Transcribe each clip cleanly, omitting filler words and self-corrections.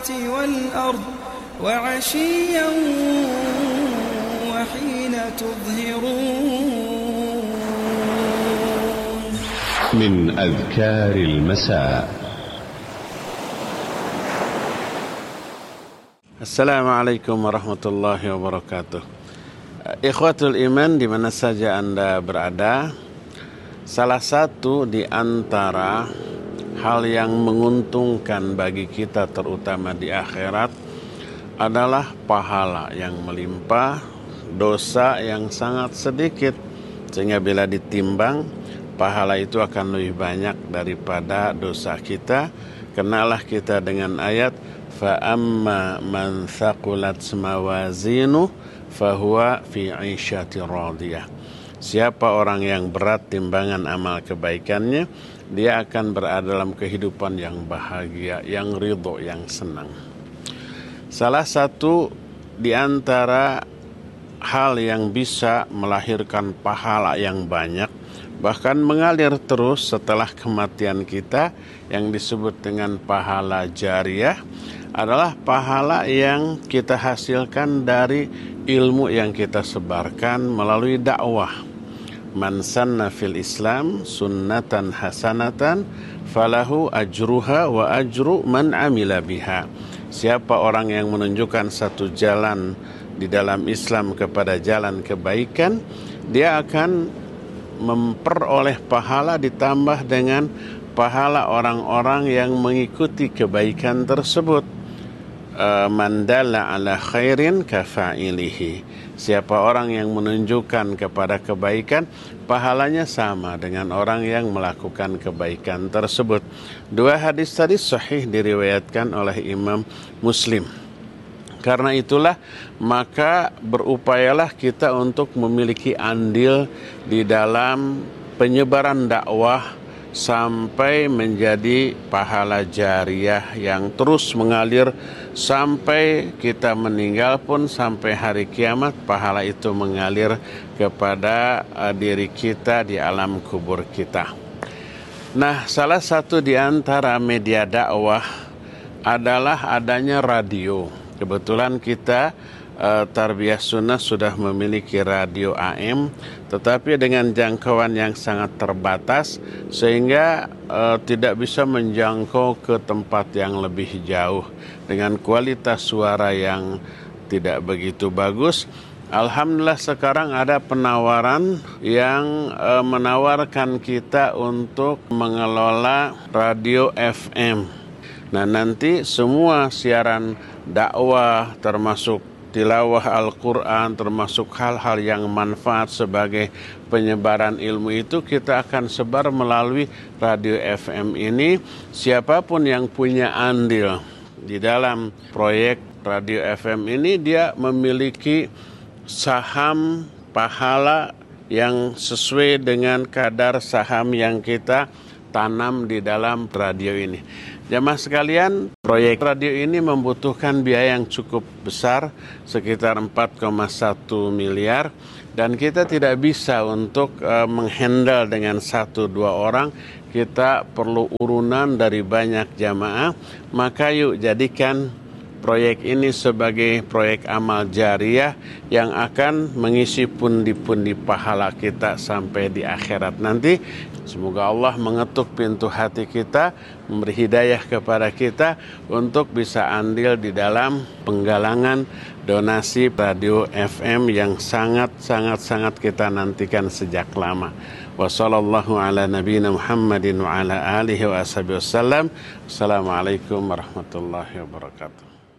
السماوات والأرض وعشيا وحين تظهرون. من أذكار المساء. Assalamualaikum warahmatullahi wabarakatuh. Ikhwatul iman, di mana saja Anda berada, salah satu di antara hal yang menguntungkan bagi kita terutama di akhirat adalah pahala yang melimpah, dosa yang sangat sedikit, sehingga bila ditimbang pahala itu akan lebih banyak daripada dosa kita. Kenalah kita dengan ayat fa amma man thaqulat mawazinu fahuwa fi 'ishatir radiyah. Siapa orang yang berat timbangan amal kebaikannya, dia akan berada dalam kehidupan yang bahagia, yang ridho, yang senang. Salah satu di antara hal yang bisa melahirkan pahala yang banyak, bahkan mengalir terus setelah kematian kita, yang disebut dengan pahala jariyah, adalah pahala yang kita hasilkan dari ilmu yang kita sebarkan melalui dakwah. Man sanna fil Islam sunnatan hasanatan falahu ajruha wa ajru man amila biha. Siapa orang yang menunjukkan satu jalan di dalam Islam kepada jalan kebaikan, dia akan memperoleh pahala ditambah dengan pahala orang-orang yang mengikuti kebaikan tersebut. Man dalla ala khairin kafa'ilihi. Siapa orang yang menunjukkan kepada kebaikan, pahalanya sama dengan orang yang melakukan kebaikan tersebut. Dua hadis tadi sahih diriwayatkan oleh Imam Muslim. Karena itulah maka berupayalah kita untuk memiliki andil di dalam penyebaran dakwah sampai menjadi pahala jariyah yang terus mengalir sampai kita meninggal pun, sampai hari kiamat pahala itu mengalir kepada diri kita di alam kubur kita. Nah, salah satu di antara media dakwah adalah adanya radio. Kebetulan kita Tarbiyah Sunnah sudah memiliki radio AM, tetapi dengan jangkauan yang sangat terbatas, sehingga tidak bisa menjangkau ke tempat yang lebih jauh dengan kualitas suara yang tidak begitu bagus. Alhamdulillah sekarang ada penawaran yang menawarkan kita untuk mengelola radio FM. Nah, nanti semua siaran dakwah termasuk tilawah Al-Quran, termasuk hal-hal yang manfaat sebagai penyebaran ilmu itu kita akan sebar melalui radio FM ini. Siapapun yang punya andil di dalam proyek radio FM ini, dia memiliki saham pahala yang sesuai dengan kadar saham yang kita tanam di dalam radio ini. Jamaah sekalian, proyek radio ini membutuhkan biaya yang cukup besar, sekitar 4,1 miliar, dan kita tidak bisa untuk menghandle dengan 1-2 orang. Kita perlu urunan dari banyak jamaah. Maka yuk jadikan proyek ini sebagai proyek amal jariyah yang akan mengisi pundi-pundi pahala kita sampai di akhirat nanti. Semoga Allah mengetuk pintu hati kita, memberi hidayah kepada kita untuk bisa andil di dalam penggalangan donasi radio FM yang sangat kita nantikan sejak lama. Wassallallahu ala nabiyina Muhammadin wa ala alihi wa ashabihi wasallam. Assalamualaikum warahmatullahi wabarakatuh.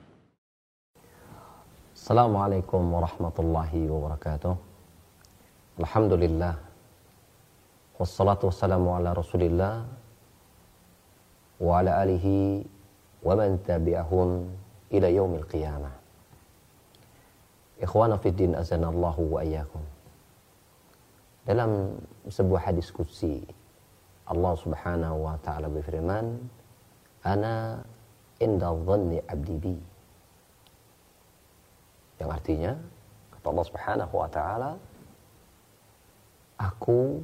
Assalamualaikum warahmatullahi wabarakatuh. Alhamdulillah. Wassalatu wassalamu ala rasulillah wa ala alihi wa man tabi'ahum ila yaumil qiyamah. Ikhwana fiddin azanallahu wa iyyakum. Dalam sebuah hadis qudsi, Allah Subhanahu wa taala berfirman, "Ana inda dhanni 'abdi bi." Yang artinya, kata Allah Subhanahu wa taala, aku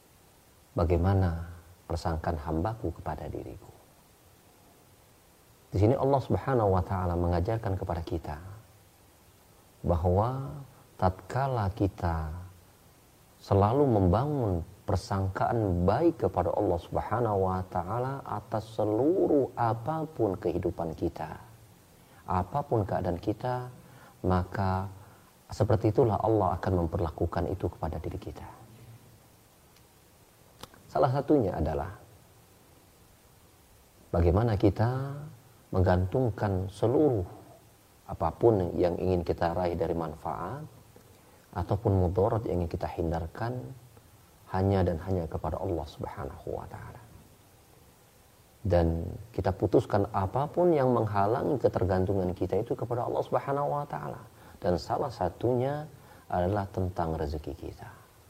bagaimana persangkaan hambaku kepada diriku. Di sini Allah Subhanahu wa taala mengajarkan kepada kita bahwa tatkala kita selalu membangun persangkaan baik kepada Allah Subhanahu wa taala atas seluruh apapun kehidupan kita, apapun keadaan kita, maka seperti itulah Allah akan memperlakukan itu kepada diri kita. Salah satunya adalah bagaimana kita menggantungkan seluruh apapun yang ingin kita raih dari manfaat ataupun mudarat yang ingin kita hindarkan hanya dan hanya kepada Allah Subhanahu wa taala. Dan kita putuskan apapun yang menghalangi ketergantungan kita itu kepada Allah Subhanahu wa taala. Dan salah satunya adalah tentang rezeki kita.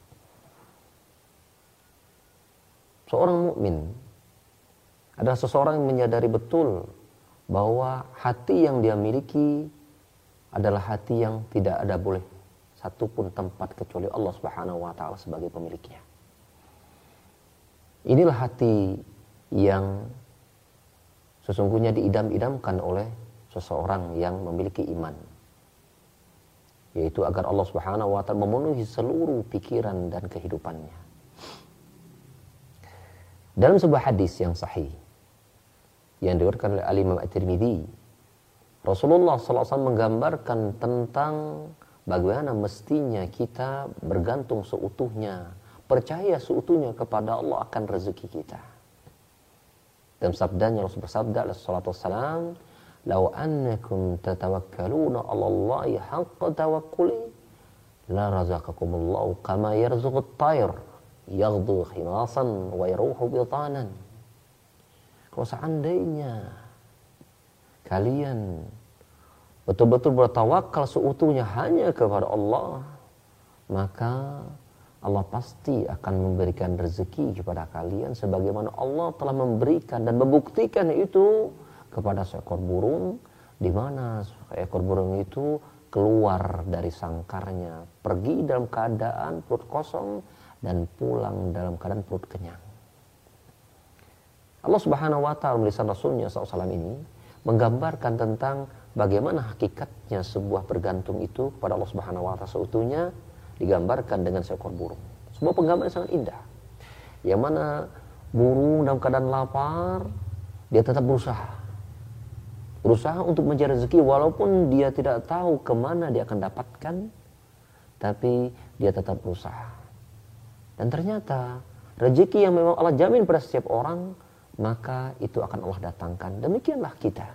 Seorang mukmin adalah seseorang yang menyadari betul bahwa hati yang dia miliki adalah hati yang tidak ada boleh satupun tempat kecuali Allah Subhanahu wa taala sebagai pemiliknya. Inilah hati yang sesungguhnya diidam-idamkan oleh seseorang yang memiliki iman, yaitu agar Allah Subhanahu wa taala memenuhi seluruh pikiran dan kehidupannya. Dalam sebuah hadis yang sahih yang diriwayatkan oleh Imam At-Tirmidzi, Rasulullah SAW menggambarkan tentang bagaimana mestinya kita bergantung seutuhnya, percaya seutuhnya kepada Allah akan rezeki kita. Dalam sabdanya Rasul bersabda alaihi salatu wassalam, "Law annakum tatawakkaluna 'ala Allahi haqqa tawakkuli la razaqakumullahu kama yarzuqut tayr yaghdu khimasan wa yaruhu bitanan." Kalau seandainya kalian betul-betul bertawakal seutuhnya hanya kepada Allah, maka Allah pasti akan memberikan rezeki kepada kalian sebagaimana Allah telah memberikan dan membuktikan itu kepada seekor burung, di mana seekor burung itu keluar dari sangkarnya, pergi dalam keadaan perut kosong dan pulang dalam keadaan perut kenyang. Allah Subhanahu wa taala melalui Rasulnya SAW ini menggambarkan tentang bagaimana hakikatnya sebuah bergantung itu kepada Allah Subhanahu wa taala seutuhnya, digambarkan dengan seekor burung. Sebuah penggambaran sangat indah, yang mana burung dalam keadaan lapar, dia tetap berusaha untuk mencari rezeki walaupun dia tidak tahu kemana dia akan dapatkan, tapi dia tetap berusaha. Dan ternyata rezeki yang memang Allah jamin pada setiap orang, maka itu akan Allah datangkan. Demikianlah kita.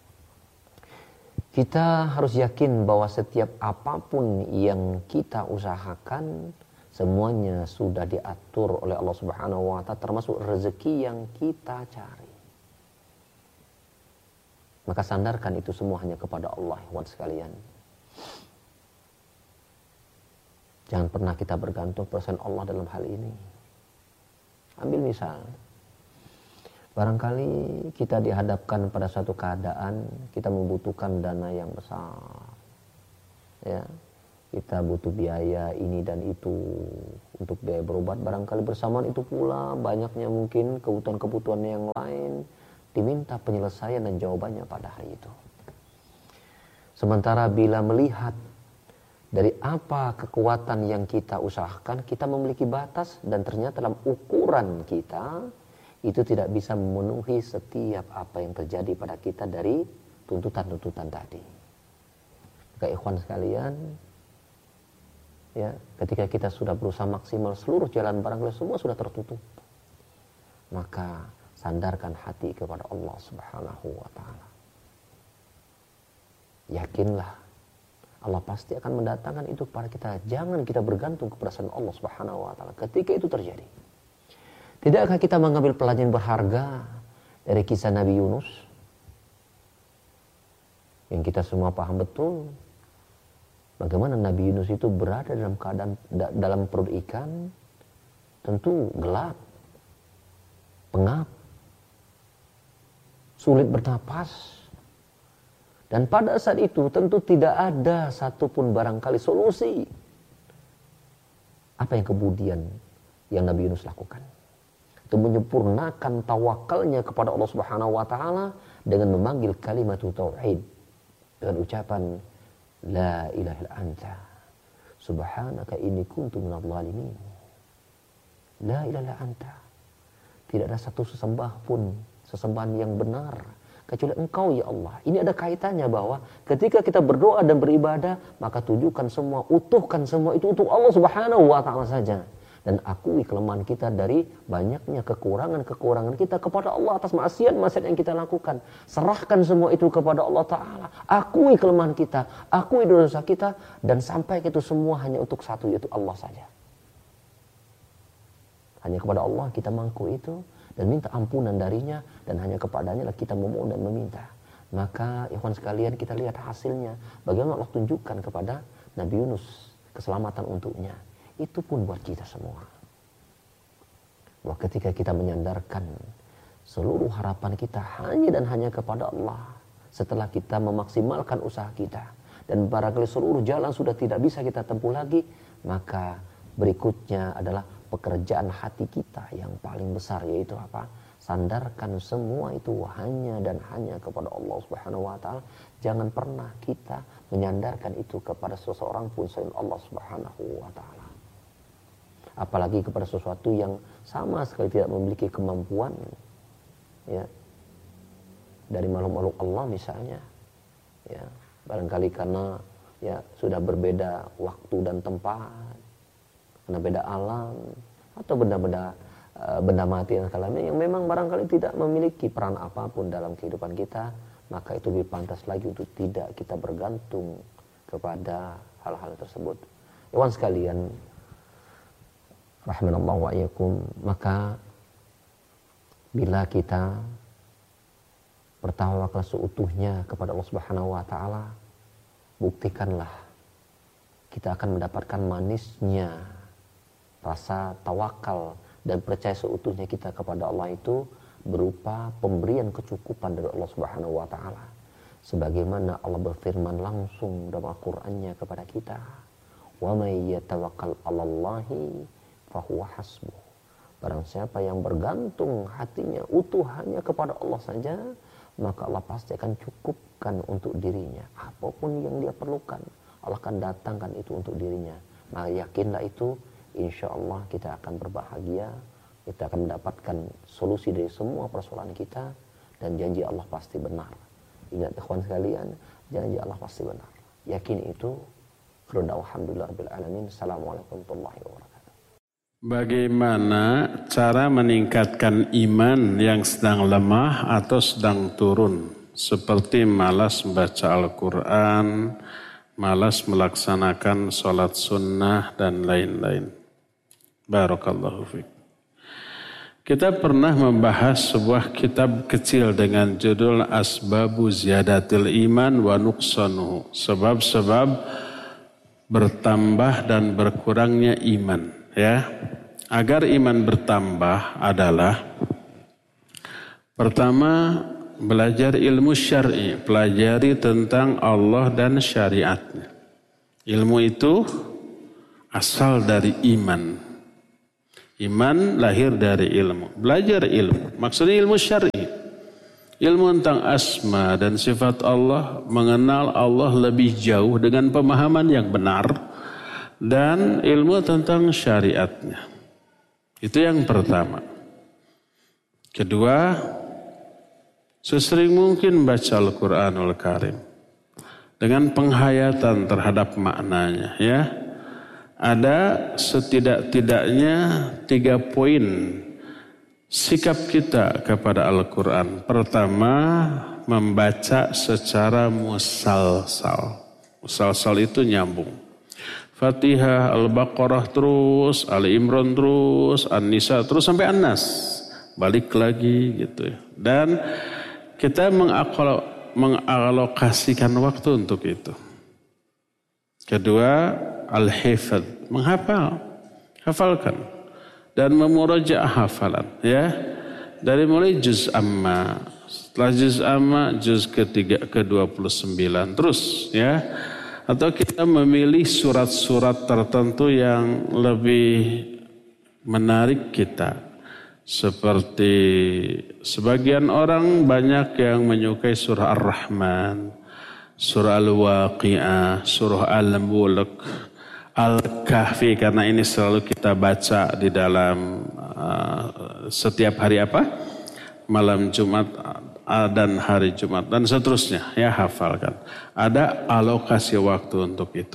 Kita harus yakin bahwa setiap apapun yang kita usahakan, semuanya sudah diatur oleh Allah Subhanahu wa taala, termasuk rezeki yang kita cari. Maka sandarkan itu semua hanya kepada Allah, ikhwan sekalian. Jangan pernah kita bergantung pada Allah dalam hal ini. Ambil misal, barangkali kita dihadapkan pada suatu keadaan kita membutuhkan dana yang besar, ya, kita butuh biaya ini dan itu untuk biaya berobat. Barangkali bersamaan itu pula banyaknya mungkin kebutuhan-kebutuhan yang lain, diminta penyelesaian dan jawabannya pada hari itu. Sementara bila melihat dari apa kekuatan yang kita usahakan, kita memiliki batas dan ternyata dalam ukuran kita itu tidak bisa memenuhi setiap apa yang terjadi pada kita dari tuntutan-tuntutan tadi. Maka ikhwan sekalian, ya, ketika kita sudah berusaha maksimal, seluruh jalan barangkali semua sudah tertutup, maka sandarkan hati kepada Allah Subhanahu wa taala. Yakinlah Allah pasti akan mendatangkan itu kepada kita. Jangan kita bergantung kepada Allah Subhanahu wa taala ketika itu terjadi. Tidakkah kita mengambil pelajaran berharga dari kisah Nabi Yunus? Yang kita semua paham betul bagaimana Nabi Yunus itu berada dalam keadaan dalam perut ikan, tentu gelap, pengap, sulit bernapas. Dan pada saat itu tentu tidak ada satupun barangkali solusi. Apa yang kemudian yang Nabi Yunus lakukan? Itu menyempurnakan tawakalnya kepada Allah Subhanahu wa taala dengan memanggil kalimat tauhid dengan ucapan la ilaha illa anta subhanaka inni kuntu minadh dhalimin. La ilaha illa anta, tidak ada satu sesembahan yang benar kecuali Engkau ya Allah. Ini ada kaitannya bahwa ketika kita berdoa dan beribadah, maka tujukan semua, utuhkan semua itu untuk Allah Subhanahu wa taala saja. Dan akui kelemahan kita dari banyaknya kekurangan kita kepada Allah atas maksiat yang kita lakukan. Serahkan semua itu kepada Allah Ta'ala. Akui kelemahan kita, akui dosa kita, dan sampai itu semua hanya untuk satu, yaitu Allah saja. Hanya kepada Allah kita mangku itu dan minta ampunan darinya, dan hanya kepadanya lah kita memohon dan meminta. Maka ikhwan sekalian, kita lihat hasilnya. Bagaimana Allah tunjukkan kepada Nabi Yunus keselamatan untuknya. Itu pun buat kita semua. Bahwa ketika kita menyandarkan seluruh harapan kita hanya dan hanya kepada Allah, setelah kita memaksimalkan usaha kita, dan barangkali seluruh jalan sudah tidak bisa kita tempuh lagi, maka berikutnya adalah pekerjaan hati kita yang paling besar, yaitu apa? Sandarkan semua itu hanya dan hanya kepada Allah Subhanahu wa taala. Jangan pernah kita menyandarkan itu kepada seseorang pun selain Allah Subhanahu wa taala. Apalagi kepada sesuatu yang sama sekali tidak memiliki kemampuan, ya, dari makhluk-makhluk Allah misalnya, ya, barangkali karena ya sudah berbeda waktu dan tempat, karena beda alam, atau benda mati dan segala yang memang barangkali tidak memiliki peran apapun dalam kehidupan kita, maka itu lebih pantas lagi untuk tidak kita bergantung kepada hal-hal tersebut. Ikhwan sekalian, rahimanallah wa iyyakum, maka bila kita bertawakal seutuhnya kepada Allah Subhanahu wa taala, buktikanlah kita akan mendapatkan manisnya rasa tawakal dan percaya seutuhnya kita kepada Allah itu berupa pemberian kecukupan dari Allah Subhanahu wa taala. Sebagaimana Allah berfirman langsung dalam Al-Qur'annya kepada kita, "Wa may yatawakkal 'alallahi fahuwa hasbuh." Barang siapa yang bergantung hatinya utuh hanya kepada Allah saja, maka Allah pasti akan cukupkan untuk dirinya. Apapun yang dia perlukan, Allah akan datangkan itu untuk dirinya. Maka yakinlah itu, insya Allah kita akan berbahagia, kita akan mendapatkan solusi dari semua persoalan kita, dan janji Allah pasti benar. Ingat ikhwan sekalian, janji Allah pasti benar. Yakin itu. Alhamdulillahirabbil alamin. Assalamualaikum warahmatullahi wabarakatuh. Bagaimana cara meningkatkan iman yang sedang lemah atau sedang turun, seperti malas membaca Al-Quran, malas melaksanakan sholat sunnah, dan lain-lain. Barakallahu fiik. Kita pernah membahas sebuah kitab kecil dengan judul Asbabu Ziyadatil Iman wa Nuqsanuhu, sebab-sebab bertambah dan berkurangnya iman. Ya, agar iman bertambah adalah pertama, belajar ilmu syar'i, pelajari tentang Allah dan syariatnya. Ilmu itu asal dari iman. Iman lahir dari ilmu. Belajar ilmu, maksudnya ilmu syar'i. Ilmu tentang asma dan sifat Allah, mengenal Allah lebih jauh dengan pemahaman yang benar, dan ilmu tentang syariatnya. Itu yang pertama. Kedua, sesering mungkin baca Al-Quranul Karim dengan penghayatan terhadap maknanya. Ya, ada setidak-tidaknya 3 poin sikap kita kepada Al-Quran. Pertama, membaca secara musalsal. Musalsal itu nyambung. Fatihah, Al-Baqarah terus, Ali Imran terus, An-Nisa terus sampai An-Nas. Balik lagi gitu ya. Dan kita mengalokasikan waktu untuk itu. Kedua, Al-Hifadz, menghafal. Hafalkan. Dan memurajaah hafalan. Ya. Dari mulai juz amma. Setelah juz amma, juz ke-29 terus ya. Atau kita memilih surat-surat tertentu yang lebih menarik kita. Seperti sebagian orang banyak yang menyukai surah Ar-Rahman, surah Al-Waqi'ah, surah Al-Mulk, Al-Kahfi, karena ini selalu kita baca di dalam setiap hari apa? Malam Jumat dan hari Jumat dan seterusnya, ya hafalkan. Ada alokasi waktu untuk itu.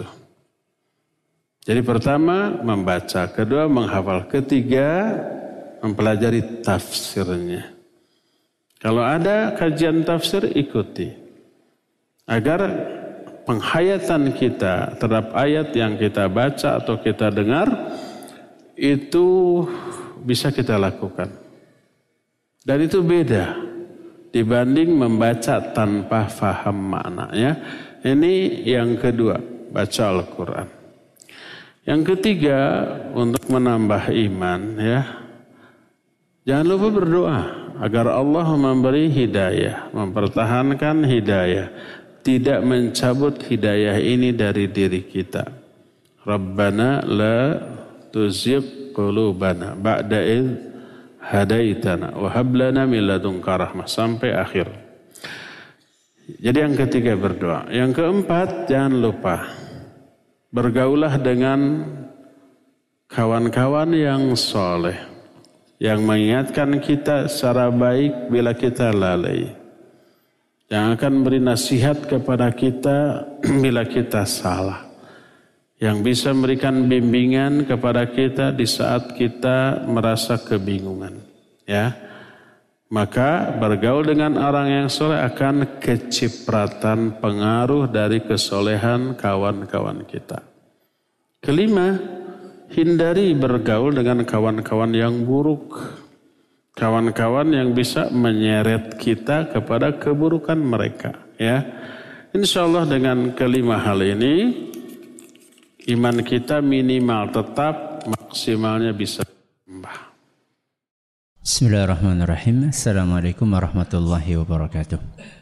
Jadi pertama membaca, kedua menghafal, ketiga mempelajari tafsirnya. Kalau ada kajian tafsir ikuti. Agar penghayatan kita terhadap ayat yang kita baca atau kita dengar itu bisa kita lakukan. Dan itu beda dibanding membaca tanpa faham maknanya. Ini yang kedua, baca Al-Quran. Yang ketiga, untuk menambah iman, ya, jangan lupa berdoa agar Allah memberi hidayah, mempertahankan hidayah, tidak mencabut hidayah ini dari diri kita. Rabbana la tuzigh qulubana ba'da idh hadaitana wa hab lana min ladunka rahmah, sampai akhir. Jadi yang ketiga berdoa. Yang keempat, jangan lupa bergaulah dengan kawan-kawan yang soleh, yang mengingatkan kita secara baik bila kita lalai, yang akan beri nasihat kepada kita bila kita salah, yang bisa memberikan bimbingan kepada kita di saat kita merasa kebingungan. Ya, maka bergaul dengan orang yang soleh akan kecipratan pengaruh dari kesolehan kawan-kawan kita. Kelima, hindari bergaul dengan kawan-kawan yang buruk. Kawan-kawan yang bisa menyeret kita kepada keburukan mereka. Ya, insya Allah dengan kelima hal ini, iman kita minimal tetap, maksimalnya bisa bertambah. Bismillahirrahmanirrahim. Assalamualaikum warahmatullahi wabarakatuh.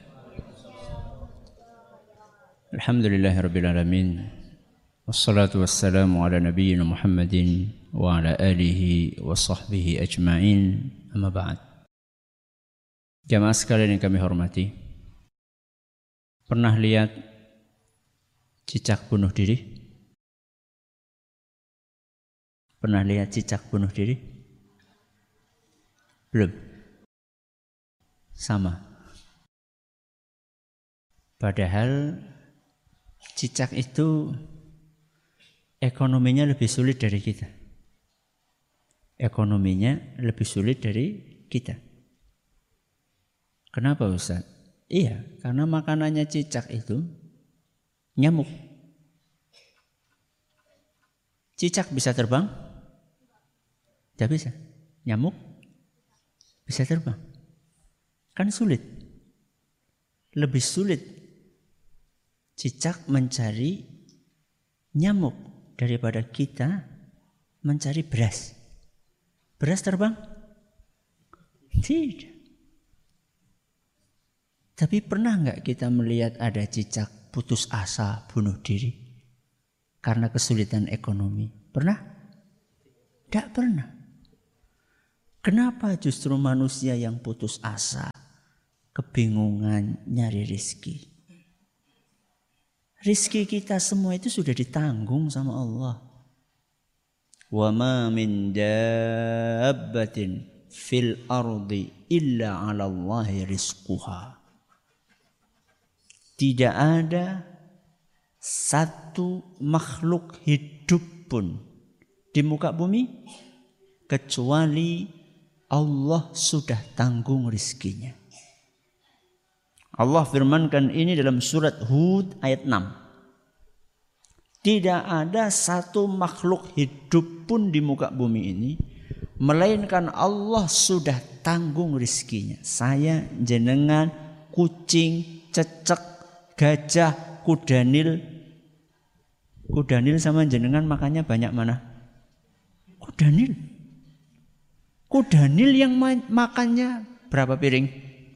Alhamdulillahirabbil alamin. Wassalatu wassalamu ala nabiyyina Muhammadin wa ala alihi wa sahbihi ajma'in. Amma ba'd. Jamaah sekalian yang kami hormati, pernah lihat cicak bunuh diri? Pernah lihat cicak bunuh diri? Belum. Sama. Padahal cicak itu ekonominya lebih sulit dari kita. Ekonominya lebih sulit dari kita. Kenapa Ustaz? Iya, karena makanannya cicak itu nyamuk. Cicak bisa terbang? Tidak bisa. Nyamuk bisa terbang. Kan sulit. Lebih sulit cicak mencari nyamuk daripada kita mencari beras. Beras terbang? Tidak. Tapi pernah enggak kita melihat ada cicak putus asa bunuh diri karena kesulitan ekonomi? Pernah? Tidak pernah. Kenapa justru manusia yang putus asa, kebingungan nyari rizki? Rizki kita semua itu sudah ditanggung sama Allah. Wa ma min dabbatin fil ardi illa 'ala Allahi rizquha. Tidak ada satu makhluk hidup pun di muka bumi kecuali Allah sudah tanggung rizkinya. Allah firmankan ini dalam surat Hud ayat 6. Tidak ada satu makhluk hidup pun di muka bumi ini melainkan Allah sudah tanggung rizkinya. Saya, jenengan, kucing, cecek, gajah, kudanil. Kudanil sama jenengan makannya banyak mana? Kudanil. Kudanil yang makannya berapa piring?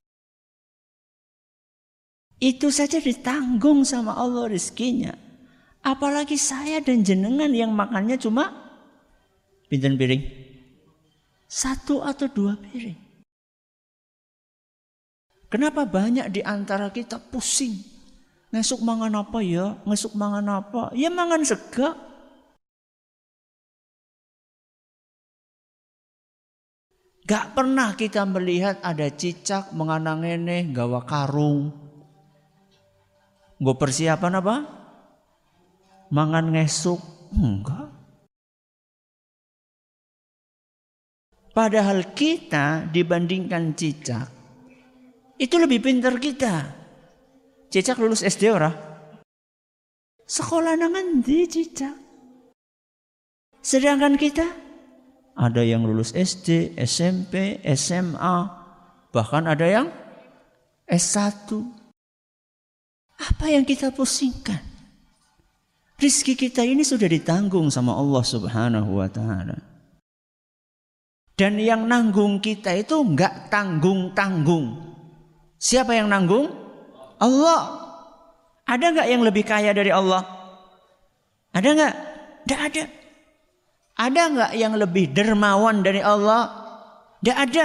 Itu saja ditanggung sama Allah rizkinya. Apalagi saya dan jenengan yang makannya cuma pinten piring? 1 atau 2 piring. Kenapa banyak di antara kita pusing? Ngesuk mangan apa ya? Ngesuk mangan apa? Ya mangan sega. Gak pernah kita melihat ada cicak menganang ngene gawa karung. Nggo persiapan apa? Mangan ngesuk. Enggak. Padahal kita dibandingkan cicak itu lebih pintar kita. Cicak lulus SD ora? Sekolah nang endi cicak? Sedangkan kita ada yang lulus SD, SMP, SMA, bahkan ada yang S1. Apa yang kita pusingkan? Rizki kita ini sudah ditanggung sama Allah Subhanahu wa ta'ala. Dan yang nanggung kita itu enggak tanggung-tanggung. Siapa yang nanggung? Allah. Ada enggak yang lebih kaya dari Allah? Ada enggak? Tidak ada. Ada enggak yang lebih dermawan dari Allah? Tidak ada.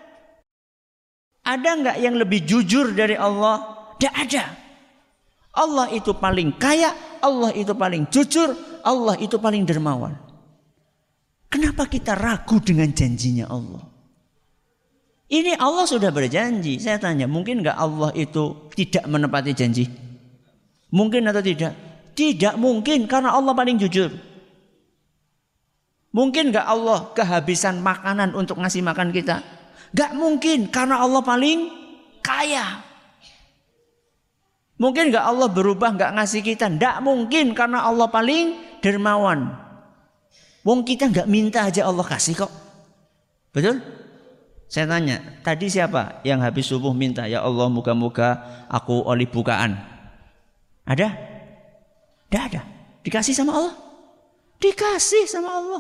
Ada enggak yang lebih jujur dari Allah? Tidak ada. Allah itu paling kaya, Allah itu paling jujur, Allah itu paling dermawan. Kenapa kita ragu dengan janjinya Allah? Ini Allah sudah berjanji. Saya tanya, mungkin enggak Allah itu tidak menepati janji? Mungkin atau tidak? Tidak mungkin, karena Allah paling jujur. Mungkin enggak Allah kehabisan makanan untuk ngasih makan kita? Enggak mungkin, karena Allah paling kaya. Mungkin enggak Allah berubah enggak ngasih kita? Enggak mungkin, karena Allah paling dermawan. Wong kita enggak minta aja Allah kasih kok. Betul? Saya tanya, tadi siapa yang habis subuh minta, ya Allah moga-moga aku oleh bukaan? Ada? Tidak ada. Dikasih sama Allah? Dikasih sama Allah.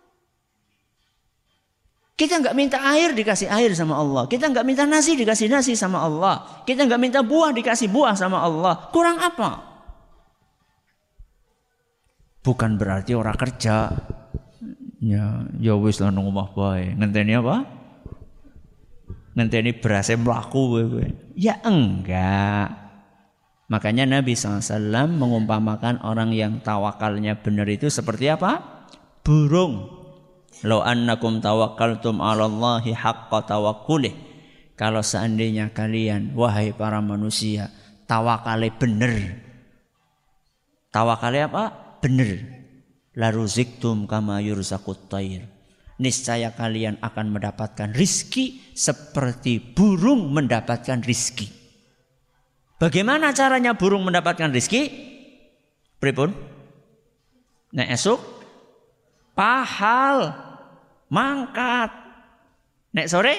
Kita enggak minta air, dikasih air sama Allah. Kita enggak minta nasi, dikasih nasi sama Allah. Kita enggak minta buah, dikasih buah sama Allah. Kurang apa? Bukan berarti orang kerja. Ya wis lah nang omah bae. Ngenteni apa? Ngenteni berase mlaku kowe. Ya enggak. Makanya Nabi SAW mengumpamakan orang yang tawakalnya benar itu seperti apa? Burung. Law annakum tawakkaltum 'alallahi haqqa tawakkulih. Kalau seandainya kalian, wahai para manusia, tawakale benar. Tawakale apa? Benar. La ruziktum kama yurzaqut thair. Niscaya kalian akan mendapatkan rizki seperti burung mendapatkan rizki. Bagaimana caranya burung mendapatkan rizki? Pripun? Nek esuk pahal mangkat. Nek sore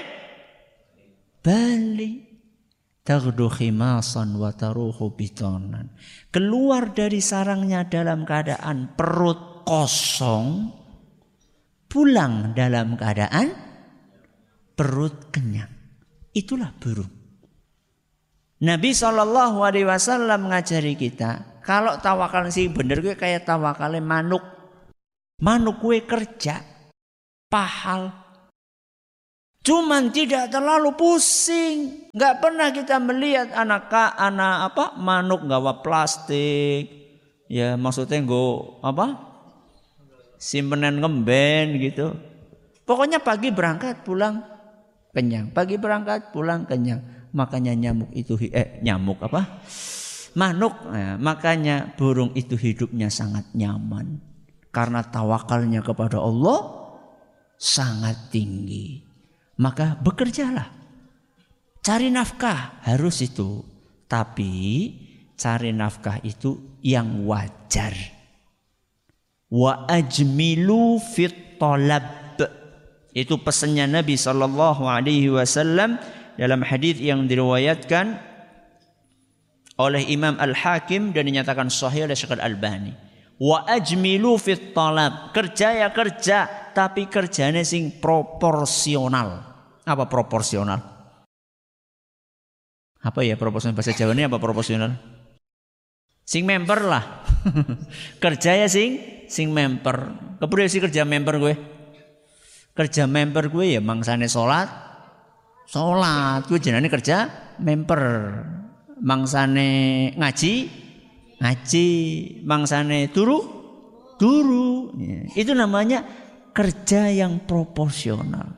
bali. Taghdu khimasan wa taruhu bitonan. Keluar dari sarangnya dalam keadaan perut kosong. Pulang dalam keadaan perut kenyang. Itulah burung. Nabi SAW mengajari kita, kalau tawakal sih bener gue kayak tawakalnya manuk. Manuk gue kerja, pahal. Cuman tidak terlalu pusing. Gak pernah kita melihat anak manuk gawa plastik. Ya maksudnya go apa? Simpenan ngemben gitu. Pokoknya pagi berangkat pulang kenyang. Pagi berangkat pulang kenyang. Makanya manuk. Nah, makanya burung itu hidupnya sangat nyaman. Karena tawakalnya kepada Allah sangat tinggi. Maka bekerjalah. Cari nafkah harus itu. Tapi cari nafkah itu yang wajar. Wa ajmilu fit talab. Itu pesannya Nabi SAW dalam hadis yang diriwayatkan oleh Imam Al-Hakim dan dinyatakan sahih oleh Syekh Al-Albani. Wa ajmilu fit talab. Kerja ya kerja, tapi kerjanya sing proporsional. Apa proporsional? Apa ya proporsional? Bahasa Jawa ini apa proporsional? Sing member lah. Kerja ya sing member. Kepriye sih kerja member gue? Kerja member gue ya mangsane salat gue jenenge kerja member. Mangsane ngaji, mangsane turu. Itu namanya kerja yang proporsional.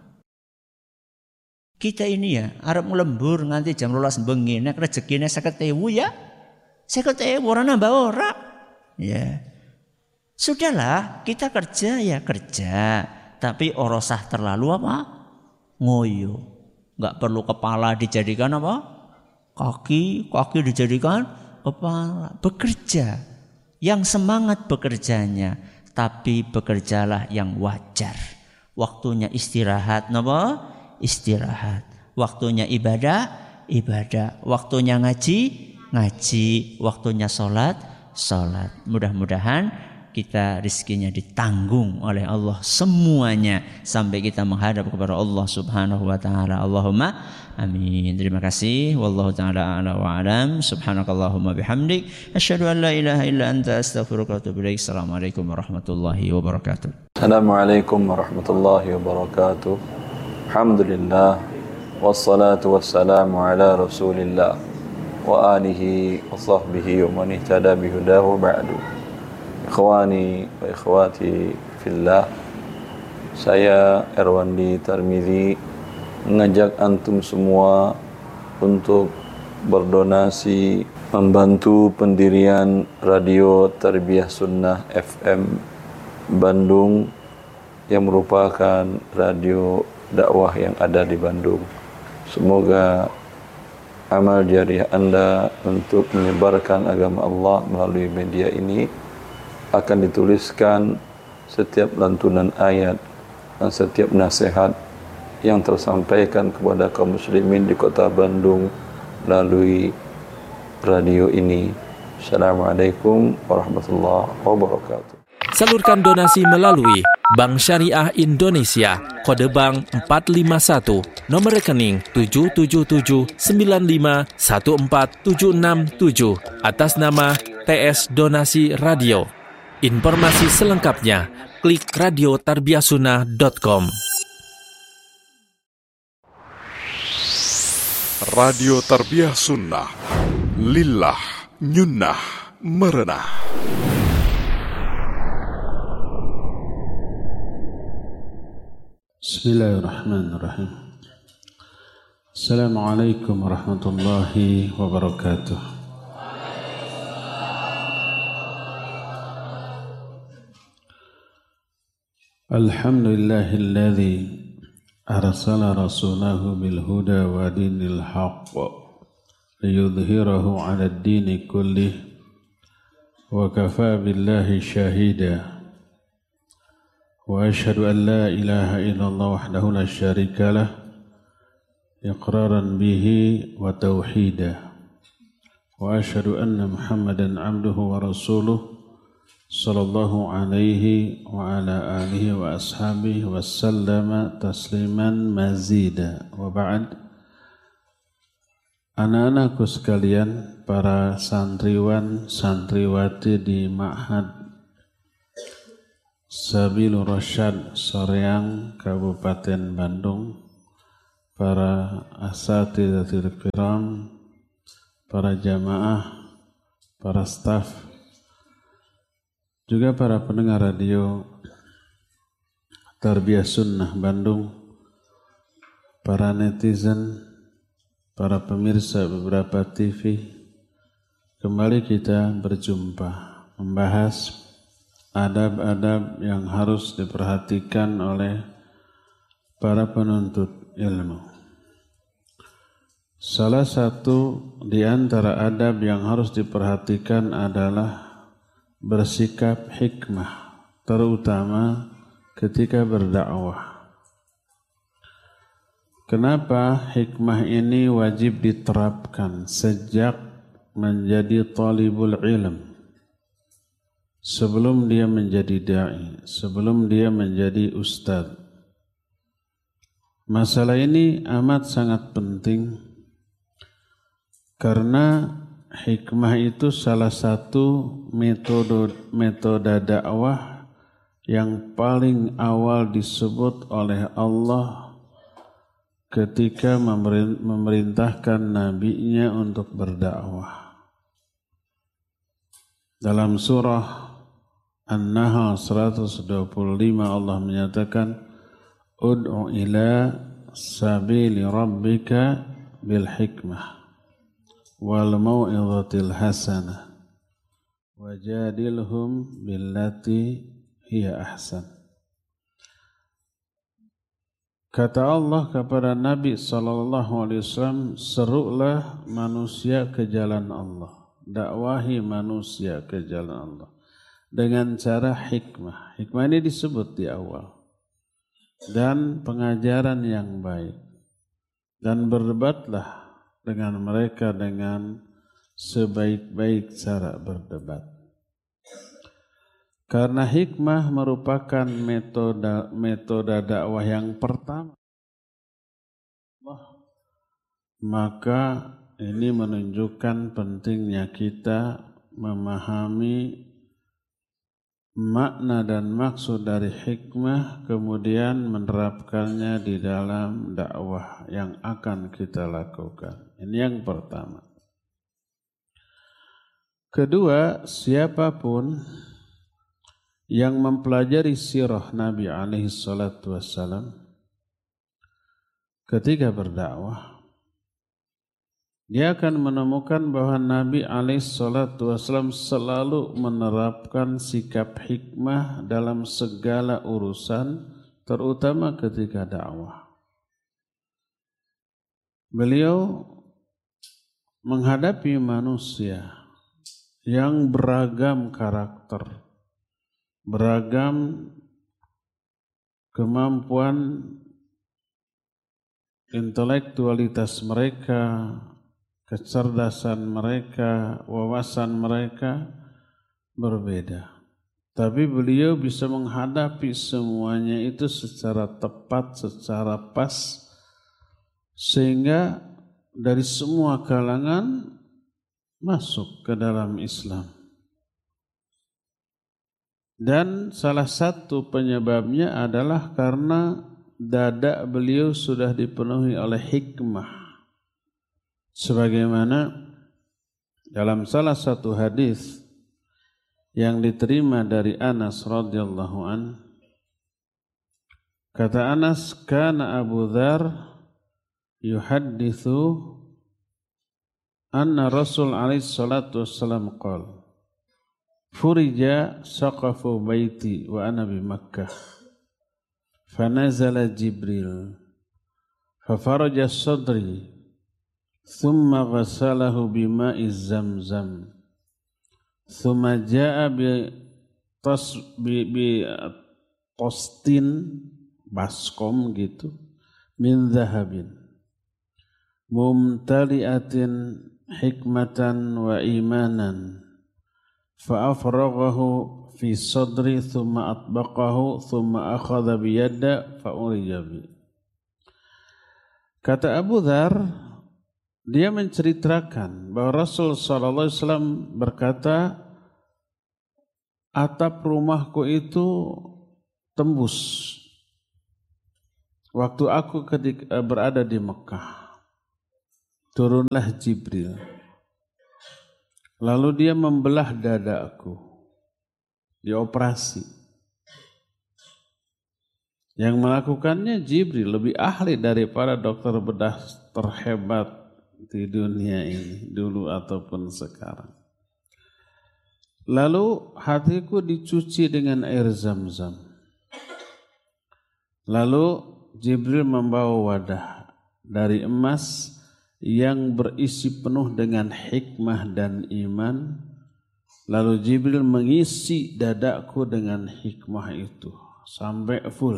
Kita ini ya arep nglembur nganti jam 12 bengi nek rezekine 50.000 ya 50.000 ora nambah ora. Ya. Sudahlah, kita kerja ya kerja, tapi ora usah terlalu apa? Ngoyo. Enggak perlu kepala dijadikan apa? Kaki dijadikan kepala. Bekerja yang semangat bekerjanya, tapi bekerjalah yang wajar. Waktunya istirahat, napa? Istirahat. Waktunya ibadah. Waktunya ngaji. Waktunya sholat. Mudah-mudahan kita rizkinya ditanggung oleh Allah semuanya sampai kita menghadap kepada Allah Subhanahu wa taala. Allahumma amin. Terima kasih. Wallahu taala a'la wa a'lam. Subhanakallahumma bihamdik asyhadu an la ilaha illa anta astaghfiruka wa atubu ilaik. Assalamualaikum warahmatullahi wabarakatuh. Assalamualaikum warahmatullahi wabarakatuh. Alhamdulillah wassalatu wassalamu ala Rasulillah wa alihi wa sahbihi wa man ihtada bihudahu ba'du. Ikhwani wa ikhwati fillah, saya Erwandi Tarmizi mengajak antum semua untuk berdonasi membantu pendirian Radio Tarbiyah Sunnah FM Bandung yang merupakan radio dakwah yang ada di Bandung. Semoga amal jariah Anda untuk menyebarkan agama Allah melalui media ini akan dituliskan setiap lantunan ayat dan setiap nasihat yang tersampaikan kepada kaum muslimin di kota Bandung melalui radio ini. Assalamualaikum warahmatullahi wabarakatuh. Salurkan donasi melalui Bank Syariah Indonesia, kode bank 451, nomor rekening 777951476 atas nama TS Donasi Radio. Informasi selengkapnya klik radiotarbiyahsunnah.com. Radio Tarbiyah Sunnah, lillah nyunnah merenah. Bismillahirrahmanirrahim. Assalamualaikum warahmatullahi wabarakatuh. Alhamdulillahilladzi arsala rasulahu bil huda wa dinil haqq liyudhhirahu 'ala ad-dini kullih wa kafaa billahi shahida wa asyhadu an la ilaha illallah wahdahu la syarika lah iqraran bihi wa tauhida wa asyhadu anna Muhammadan 'abduhu wa rasuluh sallallahu alaihi wa ala alihi wa ashabihi wa sallama tasliman mazida. Wa ba'd. Anak-anakku sekalian, para santriwan santriwati di Ma'had Sabilur Rasyad Soreang Kabupaten Bandung, para asatidatul kiram, para jamaah, para staf, juga para pendengar radio Tarbiyah Sunnah Bandung, para netizen, para pemirsa beberapa TV, kembali kita berjumpa membahas adab-adab yang harus diperhatikan oleh para penuntut ilmu. Salah satu di antara adab yang harus diperhatikan adalah bersikap hikmah, terutama ketika berdakwah. Kenapa hikmah ini wajib diterapkan sejak menjadi talibul ilm, sebelum dia menjadi da'i, sebelum dia menjadi ustadz? Masalah ini amat sangat penting karena hikmah itu salah satu metode dakwah yang paling awal disebut oleh Allah ketika memerintahkan nabinya untuk berdakwah. Dalam surah An-Nahl 125 Allah menyatakan, Ud'u ila sabili rabbika bil hikmah wal mau'izatil hasanah wajadilhum billati hiya ahsan. Kata Allah kepada Nabi SAW, serulah manusia ke jalan Allah, dakwahi manusia ke jalan Allah dengan cara hikmah. Hikmah ini disebut di awal. Dan pengajaran yang baik. Dan berdebatlah dengan mereka dengan sebaik-baik cara berdebat. Karena hikmah merupakan metode dakwah yang pertama, maka ini menunjukkan pentingnya kita memahami makna dan maksud dari hikmah, kemudian menerapkannya di dalam dakwah yang akan kita lakukan. Ini yang pertama. Kedua, siapapun yang mempelajari sirah Nabi alaihi salatu wassalam ketika berdakwah, dia akan menemukan bahwa Nabi alaihissalam selalu menerapkan sikap hikmah dalam segala urusan, terutama ketika dakwah. Beliau menghadapi manusia yang beragam karakter, beragam kemampuan intelektualitas mereka, kecerdasan mereka, wawasan mereka berbeda. Tapi beliau bisa menghadapi semuanya itu secara tepat, secara pas, sehingga dari semua kalangan masuk ke dalam Islam. Dan salah satu penyebabnya adalah karena dada beliau sudah dipenuhi oleh hikmah. Sebagaimana dalam salah satu hadis yang diterima dari Anas radhiyallahu an, kata Anas, kana Abu Dzar yuhadditsu anna Rasul alaihi salatu wassalam qala furija saqafu baiti wa ana bi Makkah fanazala Jibril fafaraja sadri thumma ghasalahu bima'i zamzam thumma ja'a bi tostin baskom gitu min dhahabin mumtali'atin hikmatan wa imanan fa'afraghahu fi sadri thumma atbaqahu thumma akhadha biyadda fa'urija bi. Kata Abu Dzar, dia menceritakan bahwa Rasul sallallahu alaihi wasallam berkata, atap rumahku itu tembus waktu aku berada di Mekah. Turunlah Jibril. Lalu dia membelah dadaku. Dioperasi. Yang melakukannya Jibril, lebih ahli daripada dokter bedah terhebat di dunia ini, dulu ataupun sekarang. Lalu hatiku dicuci dengan air Zam-Zam. Lalu Jibril membawa wadah dari emas yang berisi penuh dengan hikmah dan iman. Lalu Jibril mengisi dadaku dengan hikmah itu sampai full.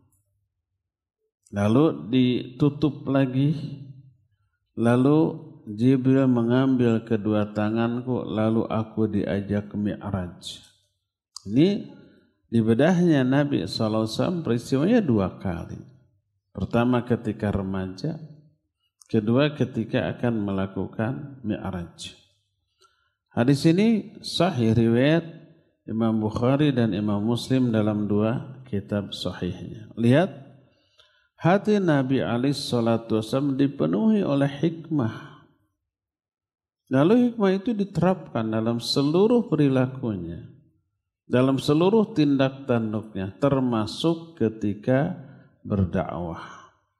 Lalu ditutup lagi. Lalu Jibril mengambil kedua tanganku, lalu aku diajak mi'raj. Ini di bedahnya Nabi SAW peristiwanya dua kali. Pertama ketika remaja, kedua ketika akan melakukan mi'raj. Hadis ini sahih riwayat Imam Bukhari dan Imam Muslim dalam dua kitab sahihnya. Lihat, hati Nabi alaihi salatu wasallam dipenuhi oleh hikmah. Lalu hikmah itu diterapkan dalam seluruh perilakunya, dalam seluruh tindak tanduknya, termasuk ketika berdakwah.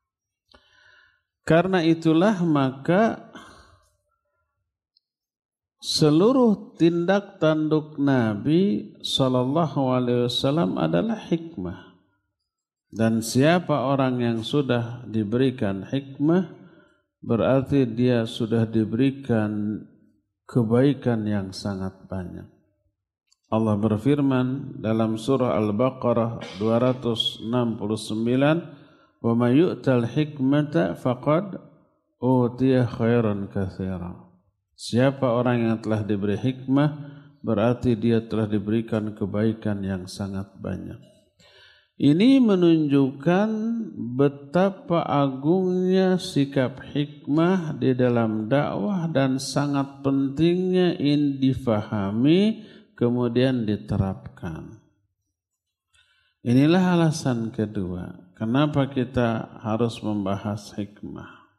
Karena itulah maka seluruh tindak tanduk Nabi SAW adalah hikmah. Dan siapa orang yang sudah diberikan hikmah, berarti dia sudah diberikan kebaikan yang sangat banyak. Allah berfirman dalam surah Al-Baqarah 269, wa may yu'tal hikmata faqad utiya khairan katsira. Siapa orang yang telah diberi hikmah, berarti dia telah diberikan kebaikan yang sangat banyak. Ini menunjukkan betapa agungnya sikap hikmah di dalam dakwah dan sangat pentingnya ini difahami kemudian diterapkan. Inilah alasan kedua, kenapa kita harus membahas hikmah.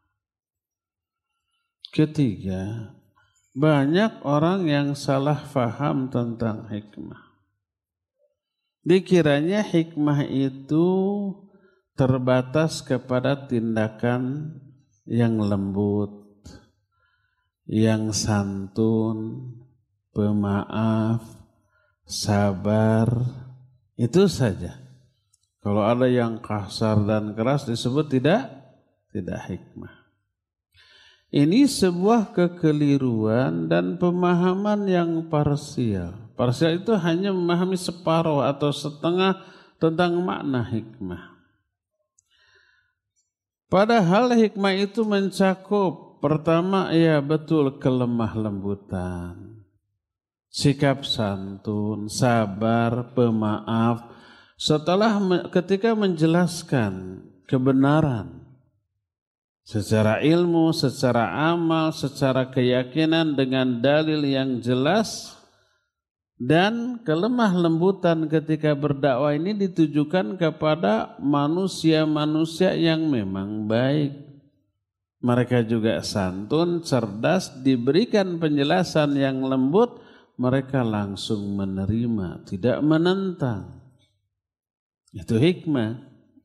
Ketiga, banyak orang yang salah faham tentang hikmah. Dikiranya hikmah itu terbatas kepada tindakan yang lembut, yang santun, pemaaf, sabar, itu saja. Kalau ada yang kasar dan keras disebut tidak hikmah. Ini sebuah kekeliruan dan pemahaman yang parsial. Parsial itu hanya memahami separuh atau setengah tentang makna hikmah. Padahal hikmah itu mencakup pertama, ya betul, kelemah lembutan, sikap santun, sabar, pemaaf. Setelah ketika menjelaskan kebenaran secara ilmu, secara amal, secara keyakinan dengan dalil yang jelas, dan kelemah lembutan ketika berdakwah ini ditujukan kepada manusia-manusia yang memang baik. Mereka juga santun, cerdas, diberikan penjelasan yang lembut, mereka langsung menerima, tidak menentang. Itu hikmah.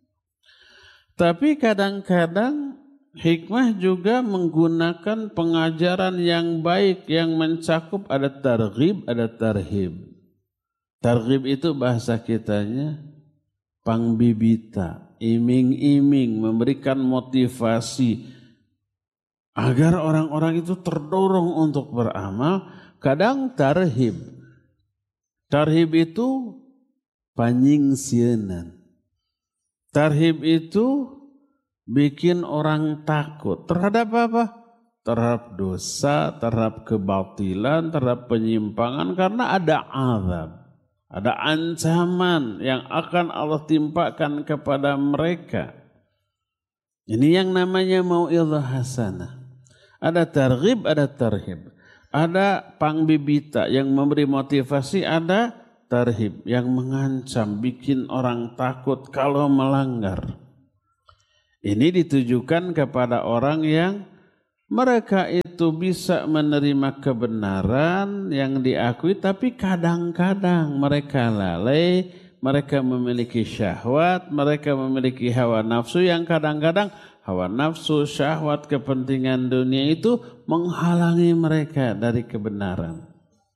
Tapi kadang-kadang hikmah juga menggunakan pengajaran yang baik yang mencakup ada targhib, ada tarhib. Targhib itu bahasa kitanya pangbibita, iming-iming, memberikan motivasi agar orang-orang itu terdorong untuk beramal. Kadang tarhib. Tarhib itu panyingsienan. Tarhib itu bikin orang takut terhadap apa? Terhadap dosa, terhadap kebatilan, terhadap penyimpangan, karena ada azab, ada ancaman yang akan Allah timpakan kepada mereka. Ini yang namanya mau'izah hasanah. Ada targhib, ada tarhib. Ada pangbibita yang memberi motivasi, ada tarhib yang mengancam, bikin orang takut kalau melanggar. Ini ditujukan kepada orang yang mereka itu bisa menerima kebenaran yang diakui, tapi kadang-kadang mereka lalai, mereka memiliki syahwat, mereka memiliki hawa nafsu yang kadang-kadang hawa nafsu, syahwat, kepentingan dunia itu menghalangi mereka dari kebenaran.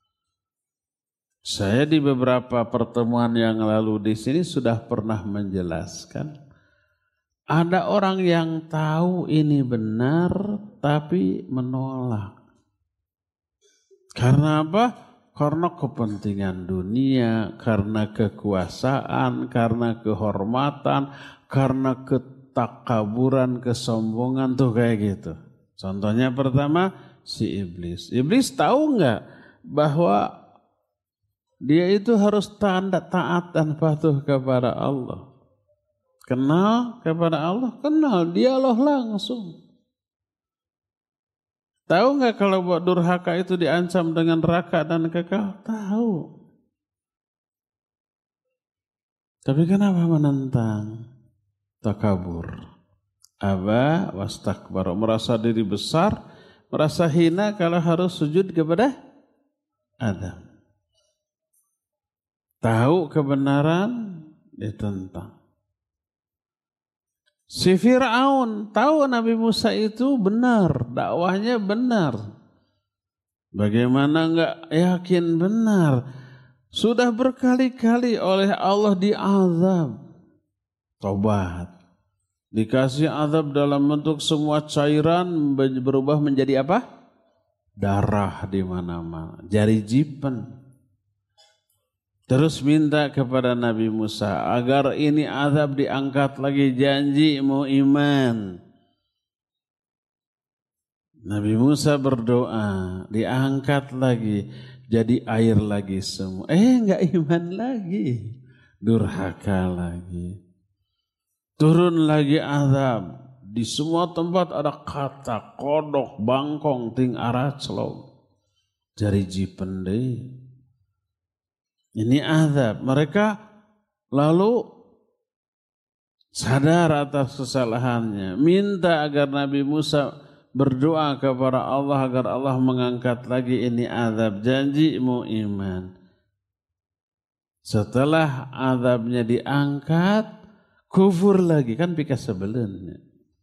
Saya di beberapa pertemuan yang lalu di sini sudah pernah menjelaskan. Ada orang yang tahu ini benar tapi menolak. Karena apa? Karena kepentingan dunia, karena kekuasaan, karena kehormatan, karena ketakaburan, kesombongan, tuh kayak gitu. Contohnya pertama si iblis. Iblis tahu nggak bahwa dia itu harus taat dan patuh kepada Allah. Kenal kepada Allah, kenal dia Allah langsung. Tahu nggak kalau buat durhaka itu diancam dengan neraka dan kekal? Tahu. Tapi kenapa menentang? Takabur. Aba wastakbar, merasa diri besar, merasa hina kalau harus sujud kepada Adam. Tahu kebenaran, ditentang. Si Fir'aun tahu Nabi Musa itu benar, dakwahnya benar. Bagaimana enggak yakin benar? Sudah berkali-kali oleh Allah diazab. Tobat. Dikasih azab dalam bentuk semua cairan berubah menjadi apa? Darah di mana-mana, jari jipen. Terus minta kepada Nabi Musa agar ini azab diangkat lagi, janji mau iman. Nabi Musa berdoa, diangkat lagi, jadi air lagi semua. Enggak iman lagi, durhaka lagi. Turun lagi azab. Di semua tempat ada kata, kodok, bangkong, ting araclong. Jari jipende. Ini azab. Mereka lalu sadar atas kesalahannya. Minta agar Nabi Musa berdoa kepada Allah agar Allah mengangkat lagi ini azab. Janjimu iman. Setelah azabnya diangkat, kufur lagi, kan pika sebelumnya.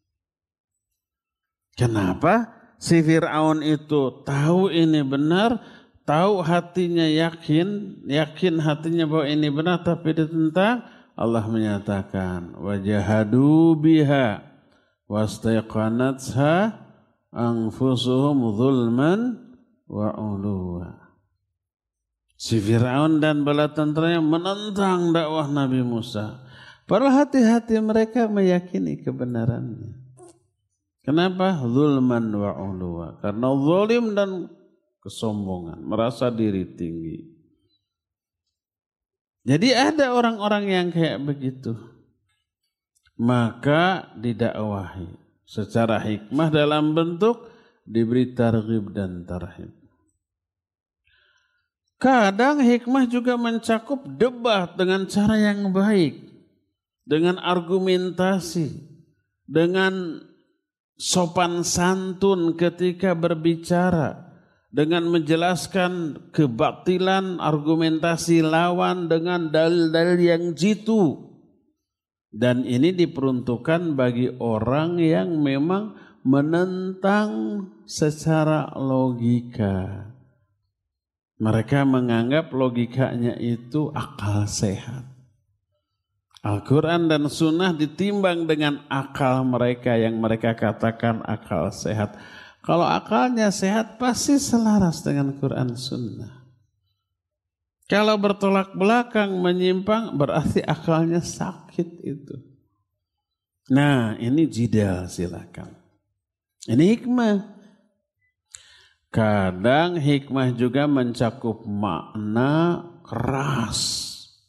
Kenapa? Si Fir'aun itu tahu ini benar, tahu hatinya yakin hatinya bahwa ini benar, tapi ditentang. Allah menyatakan, wajahadu biha wastaiqanatha anfusuhum zulman wa uluwa. Si Fir'aun dan bala tentaranya menentang dakwah Nabi Musa. Padahal hati-hati mereka meyakini kebenarannya. Kenapa? Zulman wa uluwa. Karena zalim dan kesombongan, merasa diri tinggi. Jadi ada orang-orang yang kayak begitu. Maka didakwahi secara hikmah dalam bentuk diberi targhib dan tarhib. Kadang hikmah juga mencakup debat dengan cara yang baik. Dengan argumentasi, dengan sopan santun ketika berbicara, dengan menjelaskan kebatilan argumentasi lawan dengan dalil-dalil yang jitu. Dan ini diperuntukkan bagi orang yang memang menentang secara logika. Mereka menganggap logikanya itu akal sehat. Al-Quran dan Sunnah ditimbang dengan akal mereka yang mereka katakan akal sehat. Kalau akalnya sehat pasti selaras dengan Quran Sunnah. Kalau bertolak belakang menyimpang berarti akalnya sakit itu. Nah ini jidal silakan. Ini hikmah. Kadang hikmah juga mencakup makna keras.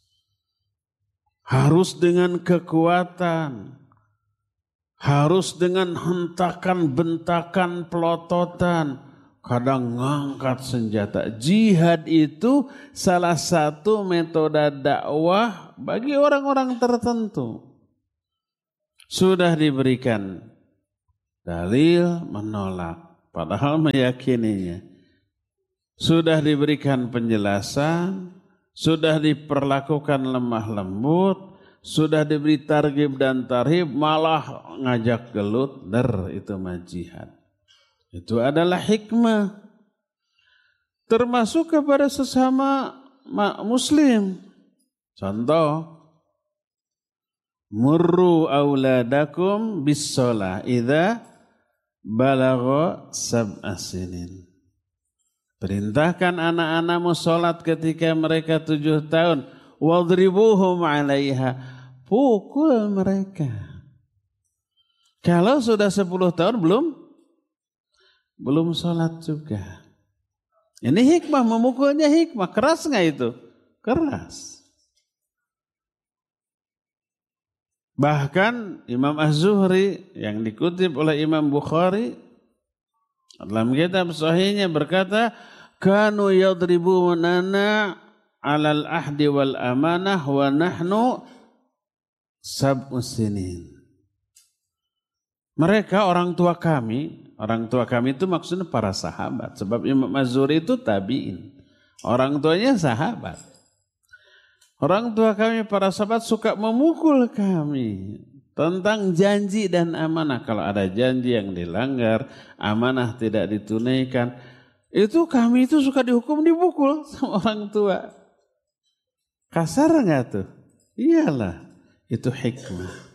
Harus dengan kekuatan, harus dengan hentakan, bentakan, pelototan, kadang ngangkat senjata. Jihad itu salah satu metode dakwah bagi orang-orang tertentu. Sudah diberikan dalil menolak, padahal meyakininya. Sudah diberikan penjelasan, sudah diperlakukan lemah lembut, sudah diberi targhib dan tarhib, malah ngajak gelut, itu mah jihad. Itu adalah hikmah. Termasuk kepada sesama muslim. Contoh, murru auladakum bis-shalah idza balagha sab'a sinin. Perintahkan anak-anakmu sholat ketika mereka 7 tahun. Wadribuhum 'alaiha. Pukul mereka. Kalau sudah 10 tahun belum sholat juga. Ini hikmah, memukulnya hikmah. Keras nggak itu? Keras. Bahkan Imam Az-Zuhri yang dikutip oleh Imam Bukhari dalam kitab sahihnya berkata, kanu yadribunana 'alal ahdi wal amanah wa nahnu sab'us sinin. Mereka orang tua kami itu maksudnya para sahabat. Sebab Imam Az-Zuhri itu tabi'in. Orang tuanya sahabat. Orang tua kami para sahabat suka memukul kami tentang janji dan amanah. Kalau ada janji yang dilanggar, amanah tidak ditunaikan, itu kami itu suka dihukum, dipukul sama orang tua. Kasar nggak tuh? Iyalah, itu hikmah.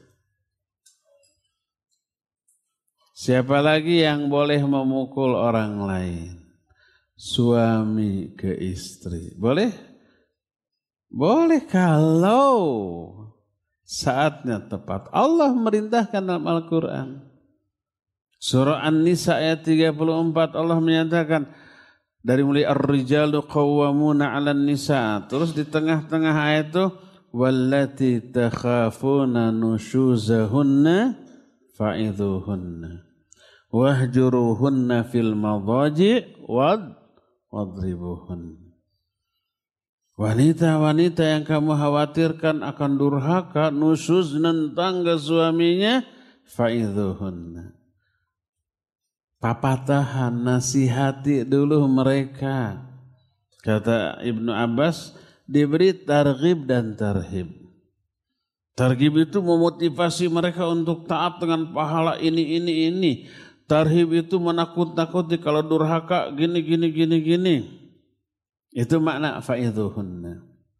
Siapa lagi yang boleh memukul orang lain? Suami ke istri. Boleh? Boleh kalau saatnya tepat. Allah merintahkan dalam Al-Quran. Surah An-Nisa ayat 34 Allah menyatakan dari mulai ar-rijalu qawwamuna 'alan nisa. Terus di tengah-tengah ayat itu wallati takhafuna nushuzahunna fa'idhuhunna wahjuruhunna fil madhaji' wadribuhunna. Wanita-wanita yang kamu khawatirkan akan durhaka, nusyuz nentang ke suaminya, fa'idhuhunna. Papatahan, nasihati dulu mereka. Kata Ibnu Abbas, diberi targhib dan tarhib. Targhib itu memotivasi mereka untuk taat dengan pahala ini. Tarhib itu menakut-nakuti kalau durhaka gini. Itu makna fa'idhuhunna.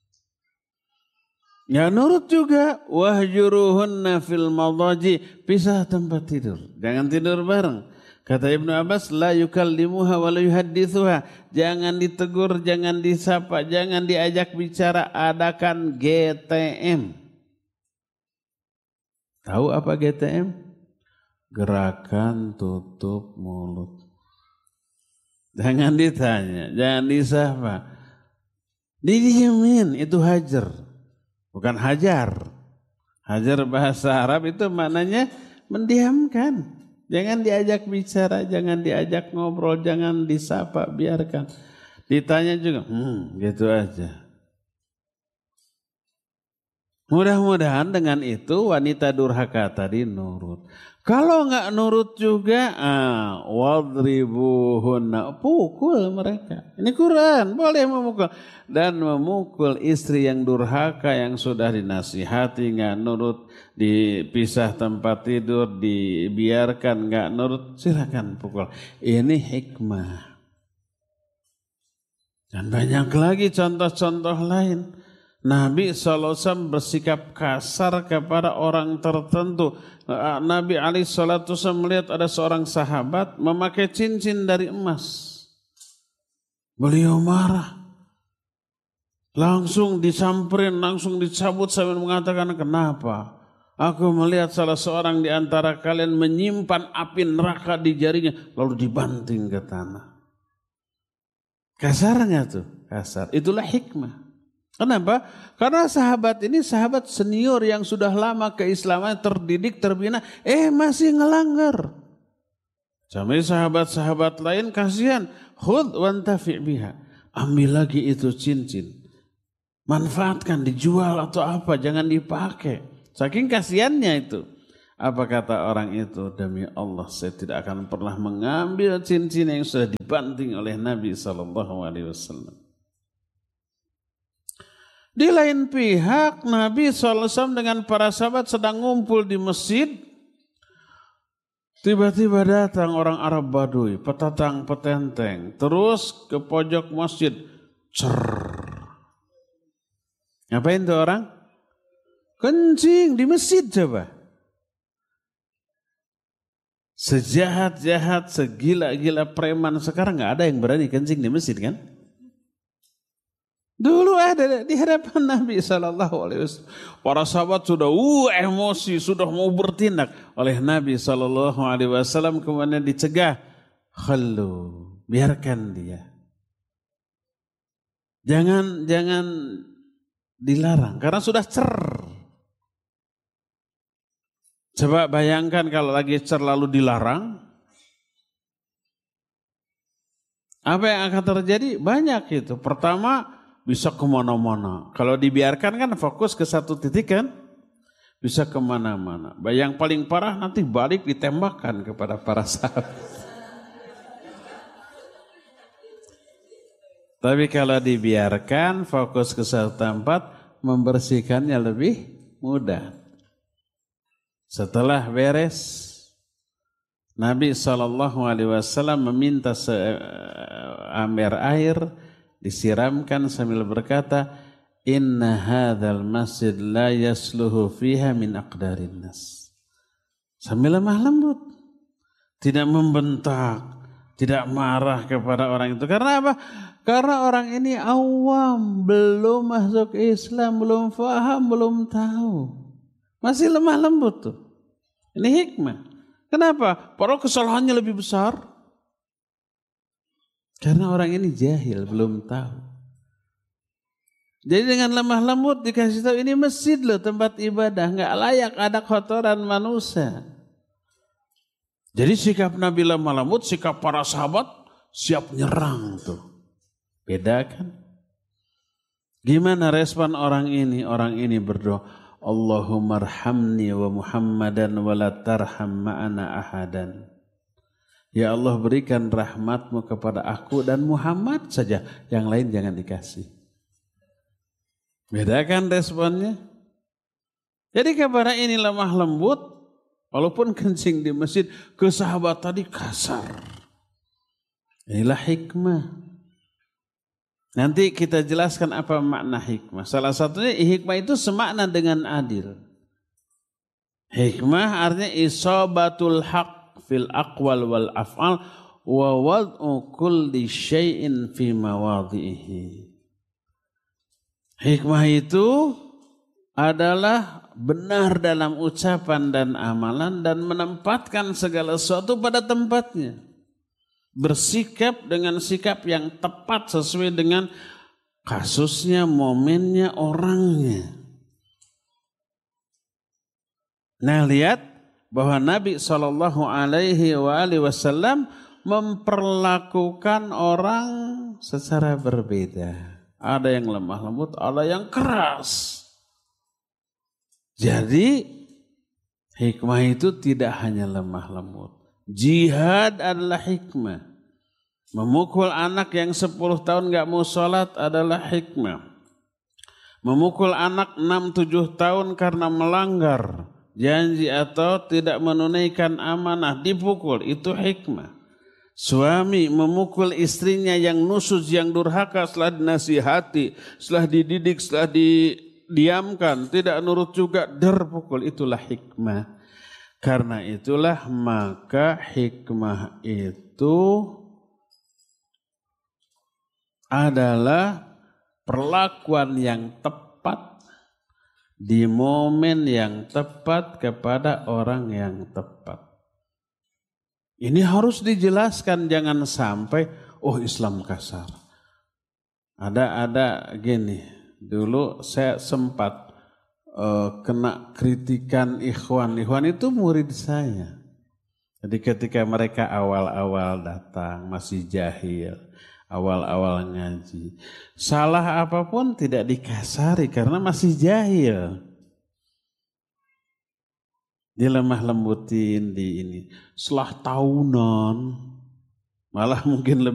Ya nurut juga. Wahjuruhunna fil madhaji. Pisah tempat tidur. Jangan tidur bareng. Kata Ibnu Abbas, la yukallimuha wa la yuhaddithuha. Jangan ditegur, jangan disapa, jangan diajak bicara. Adakan GTM. Tahu apa GTM? Gerakan tutup mulut. Jangan ditanya, jangan disapa. Didiemin, itu hajar. Bukan hajar. Hajar bahasa Arab itu maknanya mendiamkan. Jangan diajak bicara, jangan diajak ngobrol, jangan disapa, biarkan. Ditanya juga, gitu aja. Mudah-mudahan dengan itu wanita durhaka tadi nurut. Kalau enggak nurut juga, wadribuhunna, pukul mereka. Ini Quran, boleh memukul. Dan memukul istri yang durhaka yang sudah dinasihati enggak nurut, dipisah tempat tidur, dibiarkan enggak nurut, silakan pukul. Ini hikmah. Dan banyak lagi contoh-contoh lain. Nabi SAW bersikap kasar kepada orang tertentu. Nabi SAW melihat ada seorang sahabat memakai cincin dari emas. Beliau marah. Langsung disamperin, langsung dicabut sambil mengatakan, kenapa? Aku melihat salah seorang di antara kalian menyimpan api neraka di jarinya, lalu dibanting ke tanah. Kasar nggak tuh? Kasar. Itulah hikmah. Kenapa? Karena sahabat ini sahabat senior yang sudah lama keislaman, terdidik, terbina, masih ngelanggar. Sampai sahabat-sahabat lain kasihan, khudh wantafi' biha. Ambil lagi itu cincin. Manfaatkan, dijual atau apa, jangan dipakai. Saking kasihannya itu. Apa kata orang itu? Demi Allah, saya tidak akan pernah mengambil cincin yang sudah dibanting oleh Nabi SAW. Di lain pihak, Nabi SAW dengan para sahabat sedang ngumpul di masjid. Tiba-tiba datang orang Arab Baduy, petatang petenteng, terus ke pojok masjid. Ngapain tuh orang? Kencing di masjid coba. Sejahat-jahat, segila-gila preman sekarang nggak ada yang berani kencing di masjid kan? Dulu ada di hadapan Nabi SAW. Para sahabat sudah emosi, sudah mau bertindak. Oleh Nabi SAW kemudian dicegah. Khallu, biarkan dia. Jangan dilarang, karena sudah Coba bayangkan kalau lagi lalu dilarang. Apa yang akan terjadi? Banyak itu. Pertama, bisa kemana-mana. Kalau dibiarkan kan fokus ke satu titik kan. bisa kemana-mana. Yang paling parah nanti balik ditembakkan kepada para sahabat. Tapi kalau dibiarkan fokus ke satu tempat, membersihkannya lebih mudah. Setelah beres, Nabi SAW meminta seember air, disiramkan sambil berkata, Inna hadzal masjid la yasluhu fiha min aqdarin nas. Sambil lemah lembut, tidak membentak, tidak marah kepada orang itu. Karena apa? Karena orang ini awam, belum masuk Islam, belum faham, belum tahu. Masih lemah lembut tuh. Ini hikmah. Kenapa? Padahal kesalahannya lebih besar. Karena orang ini jahil, belum tahu. Jadi dengan lemah lembut dikasih tahu ini masjid loh, tempat ibadah, nggak layak ada kotoran manusia. Jadi sikap Nabi lemah lembut, sikap para sahabat siap nyerang tuh. Beda kan? Gimana respon orang ini? Orang ini berdoa, Allahumma arhamni wa Muhammadan wa la tarham ma'ana ahadan. Ya Allah, berikan rahmatmu kepada aku dan Muhammad saja, yang lain jangan dikasih. Beda kan responnya? Jadi kepada ini lemah lembut, walaupun kencing di masjid, ke sahabat tadi kasar. Inilah hikmah. Nanti kita jelaskan apa makna hikmah. Salah satunya hikmah itu semakna dengan adil. Hikmah artinya isabatul haq fil aqwal wal af'al wa wad'u kulli syai'in fi mawadhihi. Hikmah itu adalah benar dalam ucapan dan amalan dan menempatkan segala sesuatu pada tempatnya. Bersikap dengan sikap yang tepat sesuai dengan kasusnya, momennya, orangnya. Nah, lihat bahwa Nabi SAW memperlakukan orang secara berbeda. Ada yang lemah lembut, ada yang keras. Jadi hikmah itu tidak hanya lemah lembut. Jihad adalah hikmah. Memukul anak yang 10 tahun gak mau sholat adalah hikmah. Memukul anak 6-7 tahun karena melanggar janji atau tidak menunaikan amanah, dipukul, itu hikmah. Suami memukul istrinya yang nusuz, yang durhaka, setelah dinasihati, setelah dididik, setelah didiamkan, tidak nurut juga, pukul, itulah hikmah. Karena itulah maka hikmah itu adalah perlakuan yang tepat di momen yang tepat kepada orang yang tepat. Ini harus dijelaskan, jangan sampai Islam kasar. Ada gini, dulu saya sempat kena kritikan ikhwan. Ikhwan itu murid saya. Jadi ketika mereka awal-awal datang masih jahil, awal-awal ngaji, salah apapun tidak dikasari karena masih jahil. Dilemah lembutin di ini. Setelah tahunan, malah mungkin lebih